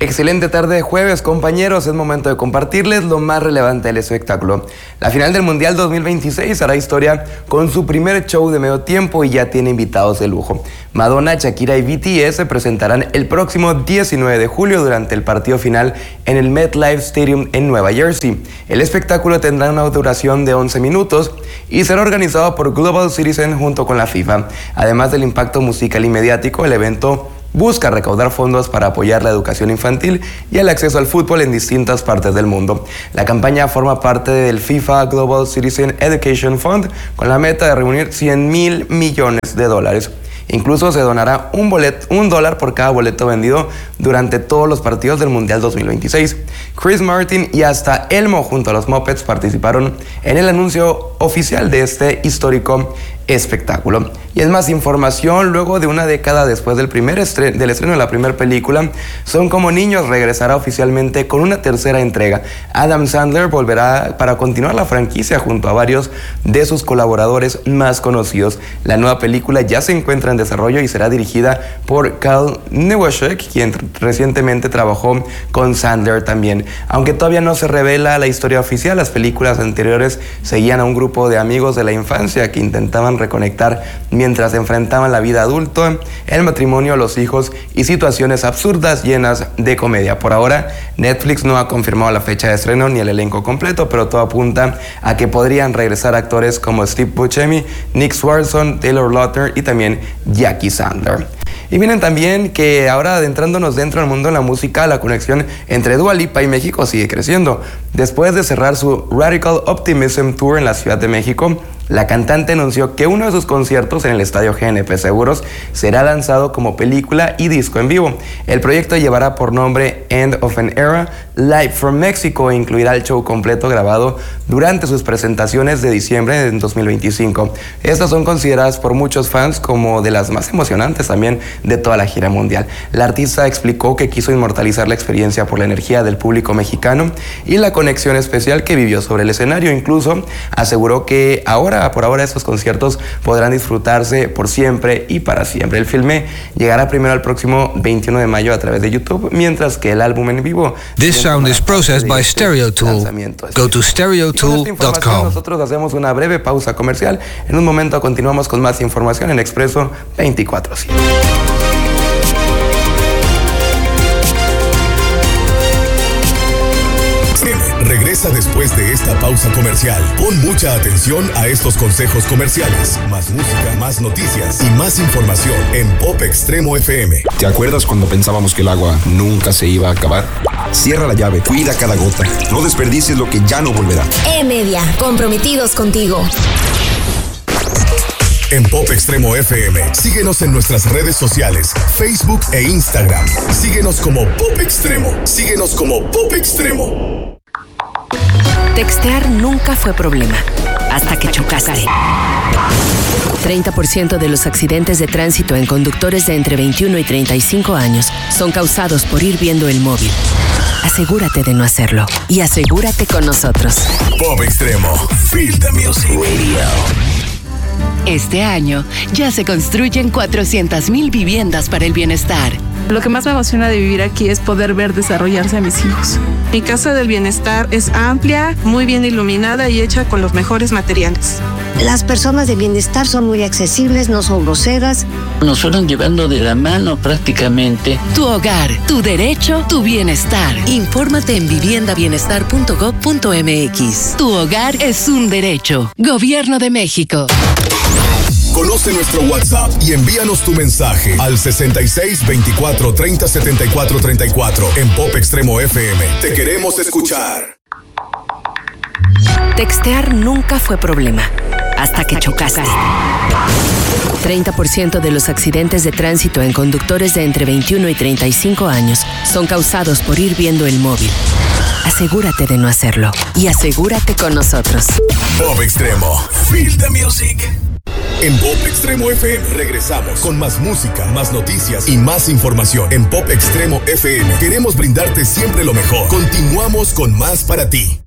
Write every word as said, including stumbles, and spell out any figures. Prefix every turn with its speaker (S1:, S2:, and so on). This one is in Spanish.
S1: Excelente tarde de jueves, compañeros. Es momento de compartirles lo más relevante del espectáculo. La final del Mundial dos mil veintiséis hará historia con su primer show de medio tiempo y ya tiene invitados de lujo. Madonna, Shakira y B T S se presentarán el próximo diecinueve de julio durante el partido final en el MetLife Stadium en Nueva Jersey. El espectáculo tendrá una duración de once minutos y será organizado por Global Citizen junto con la FIFA. Además del impacto musical y mediático, el evento busca recaudar fondos para apoyar la educación infantil y el acceso al fútbol en distintas partes del mundo. La campaña forma parte del FIFA Global Citizen Education Fund con la meta de reunir cien mil millones de dólares. Incluso se donará un, boleto, un dólar por cada boleto vendido durante todos los partidos del Mundial dos mil veintiséis. Chris Martin y hasta Elmo junto a los Muppets participaron en el anuncio oficial de este histórico espectáculo. Y es más información, luego de una década después del, primer estre- del estreno de la primera película, Son como niños regresará oficialmente con una tercera entrega. Adam Sandler volverá para continuar la franquicia junto a varios de sus colaboradores más conocidos. La nueva película ya se encuentra en desarrollo y será dirigida por Kyle Newashek, quien recientemente trabajó con Sandler también. Aunque todavía no se revela la historia oficial, las películas anteriores seguían a un grupo de amigos de la infancia que intentaban reconectar mientras enfrentaban la vida adulta, el matrimonio, los hijos y situaciones absurdas llenas de comedia. Por ahora, Netflix no ha confirmado la fecha de estreno ni el elenco completo, pero todo apunta a que podrían regresar actores como Steve Buscemi, Nick Swartzen, Taylor Lautner y también Jackie Sandler. Y miren también que ahora adentrándonos dentro del mundo de la música, la conexión entre Dua Lipa y México sigue creciendo. Después de cerrar su Radical Optimism Tour en la Ciudad de México, la cantante anunció que uno de sus conciertos en el estadio G N P Seguros será lanzado como película y disco en vivo. El proyecto llevará por nombre End of an Era, Live from Mexico e incluirá el show completo grabado durante sus presentaciones de diciembre de dos mil veinticinco. Estas son consideradas por muchos fans como de las más emocionantes también de toda la gira mundial. La artista explicó que quiso inmortalizar la experiencia por la energía del público mexicano y la conexión especial que vivió sobre el escenario. Incluso aseguró que ahora por ahora estos conciertos podrán disfrutarse por siempre y para siempre. El filme llegará primero el próximo veintiuno de mayo a través de YouTube, mientras que el álbum en vivo.
S2: This sound is processed by Stereotool. Go to stereotool dot com.
S1: Nosotros hacemos una breve pausa comercial. En un momento continuamos con más información en Expreso veinticuatro siete.
S3: Regresa después de esta pausa comercial. Pon mucha atención a estos consejos comerciales. Más música, más noticias y más información en Pop Extremo F M.
S4: ¿Te acuerdas cuando pensábamos que el agua nunca se iba a acabar? Cierra la llave, cuida cada gota. No desperdicies lo que ya no volverá.
S5: E-Media, comprometidos contigo.
S3: En Pop Extremo F M, síguenos en nuestras redes sociales, Facebook e Instagram. Síguenos como Pop Extremo. Síguenos como Pop Extremo.
S6: Textear nunca fue problema, hasta que chocaste. treinta por ciento de los accidentes de tránsito en conductores de entre veintiuno y treinta y cinco años son causados por ir viendo el móvil. Asegúrate de no hacerlo y asegúrate con nosotros.
S3: Pop Extremo, Feel the Music Radio.
S7: Este año ya se construyen cuatrocientas mil viviendas para el bienestar.
S8: Lo que más me emociona de vivir aquí es poder ver desarrollarse a mis hijos. Mi casa del bienestar es amplia, muy bien iluminada y hecha con los mejores materiales.
S9: Las personas de bienestar son muy accesibles, no son groseras.
S10: Nos fueron llevando de la mano prácticamente.
S7: Tu hogar, tu derecho, tu bienestar. Infórmate en vivienda bienestar punto gob punto m x. Tu hogar es un derecho. Gobierno de México.
S3: Conoce nuestro WhatsApp y envíanos tu mensaje al sesenta y seis veinticuatro treinta setenta y cuatro treinta y cuatro en Pop Extremo F M. Te queremos escuchar.
S6: Textear nunca fue problema, hasta que chocaste. treinta por ciento de los accidentes de tránsito en conductores de entre veintiuno y treinta y cinco años son causados por ir viendo el móvil. Asegúrate de no hacerlo y asegúrate con nosotros.
S3: Pop Extremo, Feel the Music. En Pop Extremo F M regresamos con más música, más noticias y más información. En Pop Extremo F M queremos brindarte siempre lo mejor. Continuamos con más para ti.